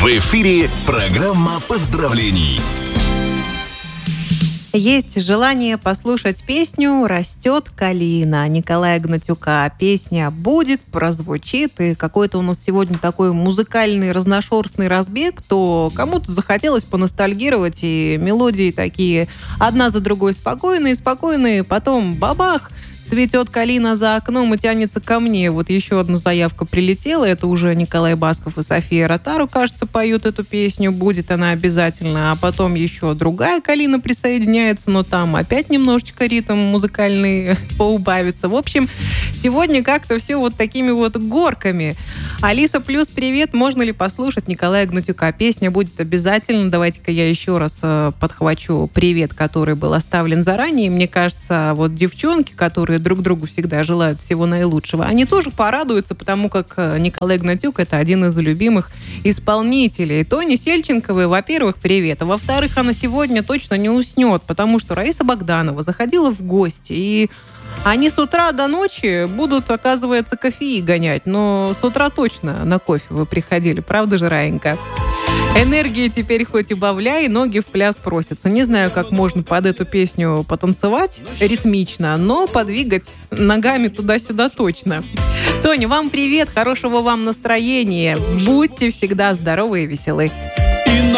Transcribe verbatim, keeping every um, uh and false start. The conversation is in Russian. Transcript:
В эфире программа поздравлений. Есть желание послушать песню «Растет калина» Николая Гнатюка. Песня будет, прозвучит, и какой-то у нас сегодня такой музыкальный разношерстный разбег, то кому-то захотелось поностальгировать, и мелодии такие одна за другой спокойные, спокойные, потом бабах, цветет калина за окном и тянется ко мне. Вот еще одна заявка прилетела. Это уже Николай Басков и София Ротару, кажется, поют эту песню. Будет она обязательно. А потом еще другая калина присоединяется, но там опять немножечко ритм музыкальный поубавится. В общем, сегодня как-то все вот такими вот горками. Алиса Плюс, привет. Можно ли послушать Николая Гнатюка? Песня будет обязательно. Давайте-ка я еще раз подхвачу привет, который был оставлен заранее. Мне кажется, вот девчонки, которые друг другу всегда желают всего наилучшего, они тоже порадуются, потому как Николай Гнатюк — это один из любимых исполнителей. Тони Сельченковой, во-первых, привет. А во-вторых, она сегодня точно не уснет, потому что Раиса Богданова заходила в гости, и они с утра до ночи будут, оказывается, кофеи гонять. Но с утра точно на кофе вы приходили. Правда же, Раенька? Энергии теперь хоть убавляй, ноги в пляс просятся. Не знаю, как можно под эту песню потанцевать ритмично, но подвигать ногами туда-сюда точно. Тоня, вам привет, хорошего вам настроения. Будьте всегда здоровы и веселы.